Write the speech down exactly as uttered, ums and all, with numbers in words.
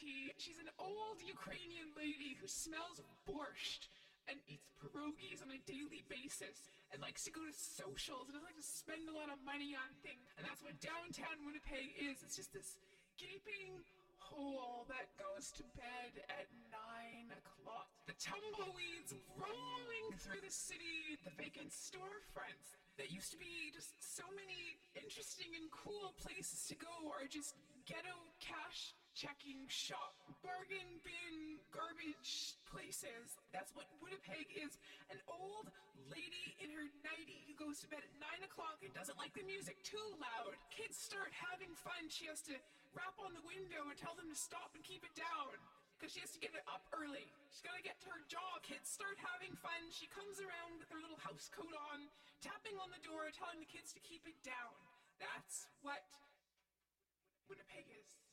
tea. She's an old Ukrainian lady who smells of borscht and eats pierogies on a daily basis and likes to go to socials and doesn't like to spend a lot of money on things. And that's what downtown Winnipeg is. It's just this gaping hole that goes to bed at nine o'clock. The tumbleweeds rolling through the city, the vacant storefronts that used to be just so many interesting and cool places to go are just ghetto cash checking shop, bargain bin, garbage places. That's what Winnipeg is. An old lady in her nightie who goes to bed at nine o'clock and doesn't like the music too loud. Kids start having fun. She has to rap on the window and tell them to stop and keep it down, because she has to get up early. She's got to get to her job. Kids start having fun. She comes around with her little house coat on, tapping on the door, telling the kids to keep it down. That's what Winnipeg is.